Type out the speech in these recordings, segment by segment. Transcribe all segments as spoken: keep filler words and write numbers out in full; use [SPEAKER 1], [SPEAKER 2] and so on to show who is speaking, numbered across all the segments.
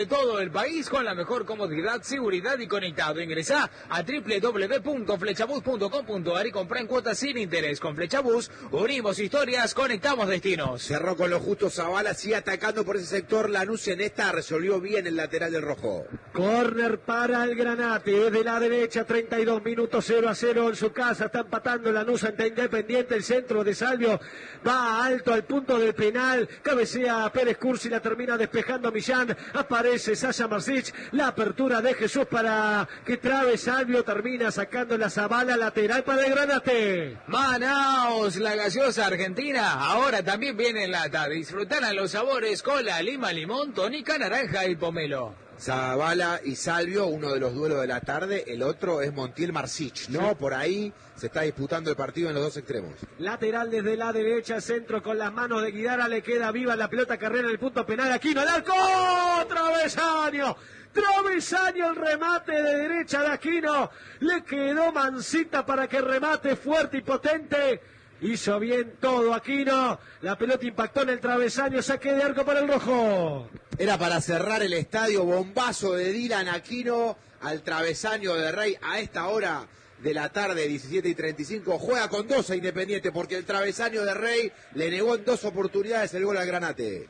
[SPEAKER 1] de todo el país con la mejor comodidad, seguridad y conectado. Ingresá a doble u doble u doble u punto flechabus punto com punto ar y comprá en cuotas sin interés. Con Flechabus unimos historias, conectamos destinos.
[SPEAKER 2] Cerró con lo justo Zavala, sigue atacando por ese sector. Lanús en esta resolvió bien el lateral del rojo.
[SPEAKER 3] Corner para el Granate, desde la derecha, treinta y dos minutos, cero a cero en su casa. Está empatando Lanús ante Independiente. El centro de Salvio va alto al punto del penal. Cabecea a Pérez Cursi, la termina despejando Millán. Aparece Sasha Marsic, la apertura de Jesús para que trabe Salvio. Termina sacando la Zavala, lateral para el Granate.
[SPEAKER 1] Manaos, la gaseosa argentina, ahora también viene en lata. Disfrutarán los sabores cola, lima, limón, tónica, naranja y pomelo.
[SPEAKER 2] Zavala y Salvio, uno de los duelos de la tarde, el otro es Montiel Marsic, ¿no? Sí. Por ahí se está disputando el partido en los dos extremos.
[SPEAKER 3] Lateral desde la derecha, centro con las manos de Guidara, le queda viva la pelota, carrera en el punto penal, Aquino, el arco, travesaño, travesaño, el remate de derecha de Aquino, le quedó Mancita para que remate fuerte y potente. Hizo bien todo Aquino, la pelota impactó en el travesaño, saque de arco para el rojo.
[SPEAKER 2] Era para cerrar el estadio, bombazo de Dylan Aquino al travesaño de Rey a esta hora de la tarde, diecisiete y treinta y cinco. Juega con dos a Independiente porque el travesaño de Rey le negó en dos oportunidades el gol al Granate.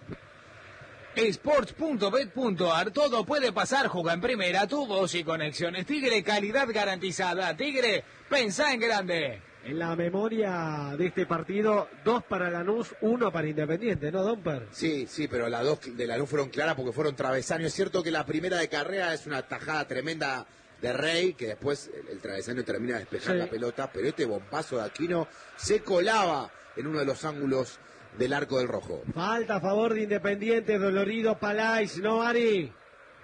[SPEAKER 1] Sports punto bet punto ar, todo puede pasar, juega en primera, tu voz y conexiones. Tigre, calidad garantizada. Tigre, pensá en grande.
[SPEAKER 3] En la memoria de este partido, dos para Lanús, uno para Independiente, ¿no, Domper?
[SPEAKER 2] Sí, sí, pero las dos de Lanús fueron claras porque fueron travesaños. Es cierto que la primera de Carrera es una tajada tremenda de Rey, que después el, el travesaño termina de despejar sí. la pelota, pero este bombazo de Aquino se colaba en uno de los ángulos del arco del rojo.
[SPEAKER 3] Falta a favor de Independiente, dolorido Palais, ¿no, Ari?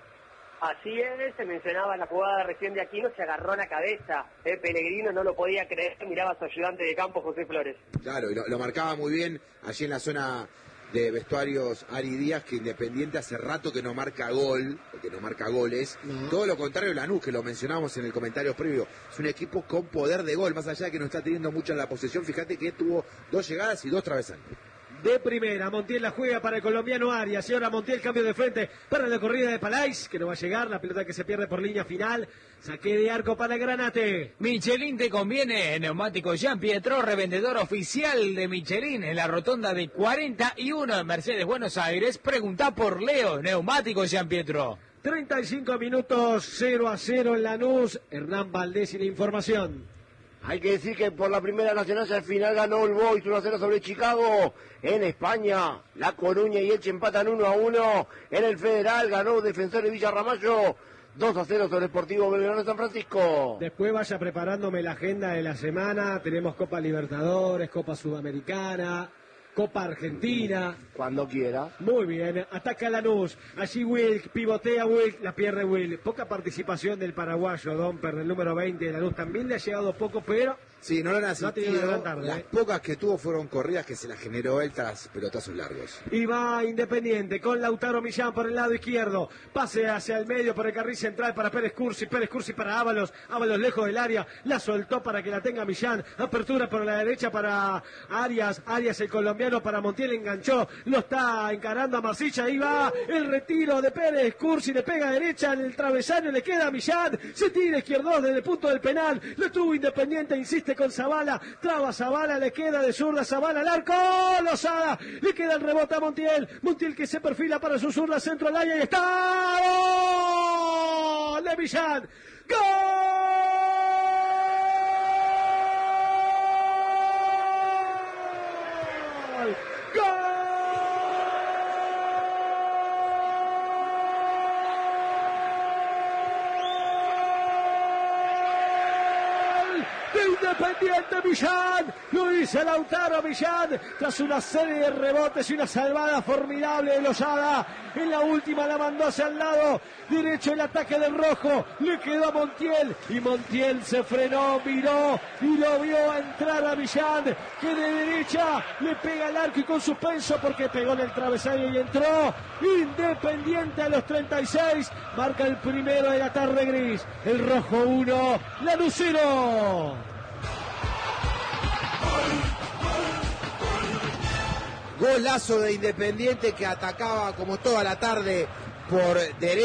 [SPEAKER 4] Así es, se mencionaba la jugada recién de Aquino, se agarró la cabeza, eh, Pellegrino no lo podía creer, miraba a su ayudante de campo, José Flores.
[SPEAKER 2] Claro, y lo, lo marcaba muy bien allí en la zona de vestuarios Ari Díaz, que Independiente hace rato que no marca gol, que no marca goles. No. Todo lo contrario Lanús, que lo mencionamos en el comentario previo, es un equipo con poder de gol, más allá de que no está teniendo mucha la posesión. Fíjate que tuvo dos llegadas y dos travesaños.
[SPEAKER 3] De primera, Montiel la juega para el colombiano Arias, y ahora Montiel cambio de frente para la corrida de Palais, que no va a llegar, la pelota que se pierde por línea final, saque de arco para el Granate.
[SPEAKER 1] Michelin te conviene, neumático Jean Pietro, revendedor oficial de Michelin en la rotonda de cuarenta y uno en Mercedes, Buenos Aires. Pregunta por Leo, neumático Jean Pietro.
[SPEAKER 3] treinta y cinco minutos, cero a cero en Lanús, Hernán Valdés y la información.
[SPEAKER 5] Hay que decir que por la primera nacional al final ganó el Boys uno a cero sobre Chicago. En España, La Coruña y Elche empatan uno a uno. En el Federal ganó Defensor de Villarramayo dos a cero sobre Sportivo Belgrano de San Francisco.
[SPEAKER 3] Después vaya preparándome la agenda de la semana. Tenemos Copa Libertadores, Copa Sudamericana, Copa Argentina.
[SPEAKER 5] Cuando quiera.
[SPEAKER 3] Muy bien, ataca Lanús. Allí Wilk, pivotea Wilk, la pierde Wilk. Poca participación del paraguayo, Domper, del número veinte de Lanús. También le ha llegado poco, pero...
[SPEAKER 2] Sí, no lo han asistido.
[SPEAKER 3] No tarde,
[SPEAKER 2] las
[SPEAKER 3] ¿eh?
[SPEAKER 2] pocas que tuvo fueron corridas que se las generó él tras pelotazos largos.
[SPEAKER 3] Y va Independiente con Lautaro Millán por el lado izquierdo. Pase hacia el medio por el carril central para Pérez Cursi. Pérez Cursi para Ábalos. Ábalos lejos del área. La soltó para que la tenga Millán. Apertura por la derecha para Arias. Arias el colombiano para Montiel. Enganchó. Lo está encarando a Marsicha. Ahí va el retiro de Pérez Cursi. Le pega a derecha en el travesaño. Le queda a Millán. Se tira izquierdo desde el punto del penal. Lo tuvo Independiente. Insiste con Zavala, traba Zavala, le queda de zurda Zavala al arco, Lozada, le queda el rebote a Montiel, Montiel que se perfila para su zurda, centro al área y está ¡gol! De Millán, ¡gol! ¡Gol! Independiente Millán, lo dice Lautaro Millán, tras una serie de rebotes y una salvada formidable de Lozada, en la última la mandó hacia el lado derecho el ataque del rojo, le quedó a Montiel, y Montiel se frenó, miró, y lo vio entrar a Millán, que de derecha le pega al arco y con suspenso porque pegó en el travesaño y entró. Independiente a los treinta y seis, marca el primero de la tarde gris, el rojo uno, Lanús cero.
[SPEAKER 2] Golazo de Independiente que atacaba como toda la tarde por derecha.